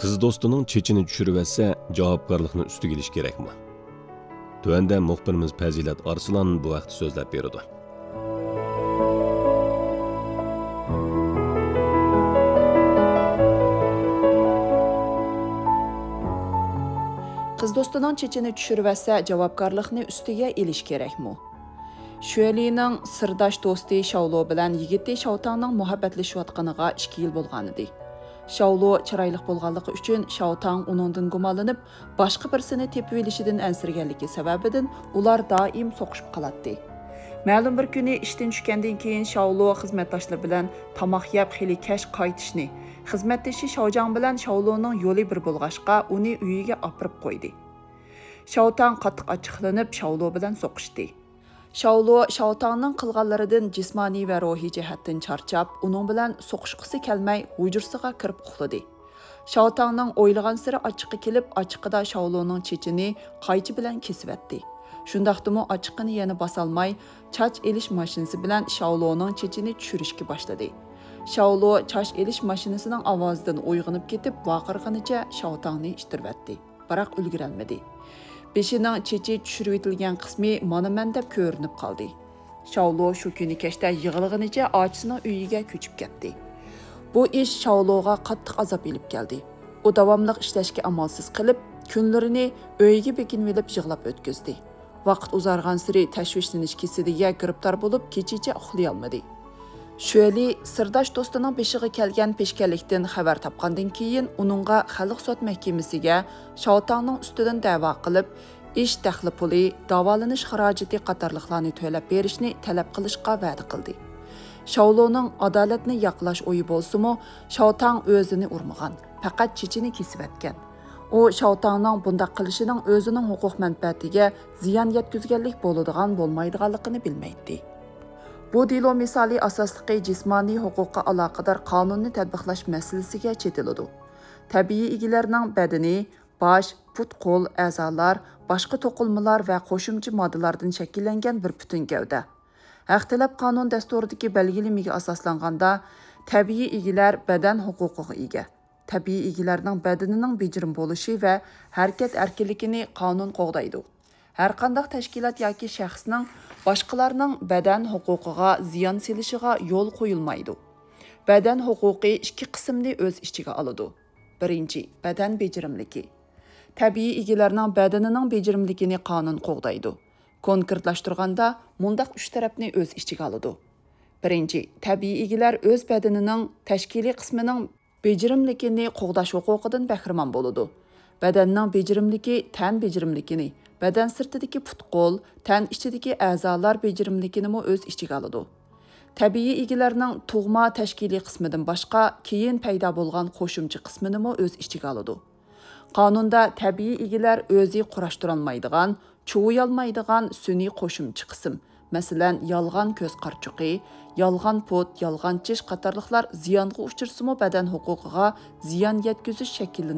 Kız dostuning chechini tushiribsa javobgarlikni ustiga ilish kerakmi? Tuanda muxbirimiz Fazilat Arslan bu vaqt so'zlab berdi. Kız dostuning chechini tushiribsa javobgarlikni ustiga ilish kerakmi? Shuelining sirdosh do'sti Shaulo bilan yigiti Shaotangning muhabbatlashayotganiga 2 yil bo'lgan edi. Shaulo chiroyli bo'lganligi uchun Shaotang uningdan gumonlanib, boshqa birsini tepib olishidan ansirganligi sababidan ular doim so'qishib qoladi. Ma'lum bir kuni ishdan tushgandan keyin Shaulo xizmatdoshlar bilan tomoq yeb xili kash qaytishni, xizmatdoshi Shaojang bilan Shauloning yo'li bir bo'lg'ashqa uni uyiga opirib qo'ydi. Shaotang qattiq achchiqlanib Shaulo bilan so'qishdi. Shaulo Shaotangning qilganlaridan jismoniy va ruhiy jihatdan charchab, uning bilan so'qishqisi kelmay hujursiga kirib uxladi. Shaotangning o'ylagan siri ochiqqa kelib, ochiqida Shauloning chechini qaychi bilan kesibdi. Shundaqdimi ochiqini yana bosolmay, chach elish mashinasi bilan Shauloning chechini tushirishga boshladi. Shaulo chach elish mashinasining ovozidan uyg'onib ketib, vaqirganicha Shaotangni ishtirbatdi. Biroq ulgurolmadi. Beshining chechi tushirib etilgan qismi mana men deb ko'rinib qoldi. Shaulo shu kuni kechda yig'ilganicha ochisining uyiga ko'chib ketdi. Bu ish Shauloga qattiq azob elib keldi. U davomli ishlashga amalsiz qilib, kunlarini uyiga bekinib olib yig'lab o'tkazdi. Vaqt uzargan siri tashvishlanish kesidiga giribtor bo'lib, kechicha uxlay olmadi. Shueli sirdosh do'stining beshiga kelgan peshkanlikdan xabar topgandan keyin uningga xalq sud mahkamasiga Shaotangning ustidan da'vo qilib, ish daxli puli, davolanish xarajati qatorliqlarni to'lab berishni talab qilishga va'da qildi. Shauloning adolatni yoqlash o'yi bo'lsa-mu, Shaotang o'zini urmagan, faqat chechini kesib etgan. U Shaotangning bunday qilishining o'zining huquq manfaatiga ziyon yetkazganlik bo'ladigan bo'lmaydiganligini bilmaydi. Bu delo misali asosligi jismoniy huquqqa aloqador qonunni tatbiqlash masalasiga chetiladi. Tabiiy egilarning badani, bosh, put, qo'l, a'zolar, boshqa to'qilmalar va qo'shimcha moddalardan shakllangan bir butun gavda. Haqtilab qonun dasturidagi belgilamaga asoslanganda, tabiiy egilar badan huquqiga ega. Tabiiy egilarning badanining bejirim bo'lishi va harakat erkinligini qonun qo'g'daydi. Har qanday tashkilot yoki shaxsning boshqalarning badan huquqiga ziyon selishiga yo'l qo'yilmaydi. Badan huquqi 2 qismni o'z ichiga oladi. Birinchi, badan bejirimligi. Tabiiy egilarning badanining bejirimligini qonun qo'g'daydi. Konkretlashtirganda, mundaq 3 tarafni o'z ichiga oladi. Birinchi, tabiiy egilar o'z badanining tashkiliy qismining bejirimligini qo'g'dash huquqidan bahramon bo'ladi. Badanning bejirimligi tan bejirimligini, badan sirtidagi put-qo'l, tan ichidagi a'zolar bejirimligini o'z ichiga oladi. Tabiiy egilarning tug'ma tashkiliy qismidan boshqa keyin paydo bo'lgan qo'shimcha qismini o'z ichiga oladi. Qonunda tabiiy egilar o'zi qurashtirolmaydigan, chuvuyolmaydigan sun'iy qo'shimcha qism, masalan, yolg'on ko'z qarchuqi, yolg'on put, yolg'on tish qatorliqlar ziyonga uchirsa-mu badan huquqiga ziyon yetkazish shaklini